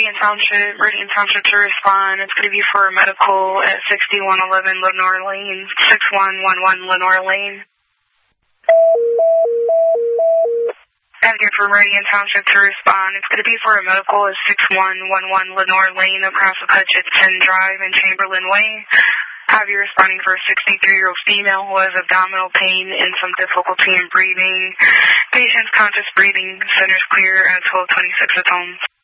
Meridian Township to respond. It's going to be for a medical at 6111 Lenore Lane, 6111 Lenore Lane. Again, for Meridian Township to respond. It's going to be for a medical at 6111 Lenore Lane across the Putchett 10 Drive in Chamberlain Way. Have you responding for a 63-year-old female who has abdominal pain and some difficulty in breathing. Patient's conscious breathing, centers clear at 1226 at home.